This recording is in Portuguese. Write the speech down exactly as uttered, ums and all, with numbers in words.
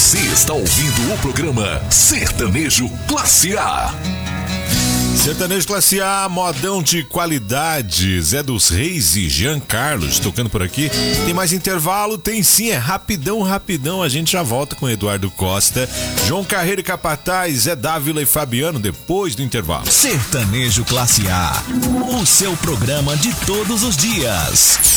Você está ouvindo o programa Sertanejo Classe A. Sertanejo Classe A, modão de qualidade. Zé dos Reis e Jean Carlos tocando por aqui. Tem mais intervalo? Tem sim, é rapidão, rapidão. A gente já volta com Eduardo Costa, João Carreiro e Capataz, Zé Dávila e Fabiano depois do intervalo. Sertanejo Classe A, o seu programa de todos os dias.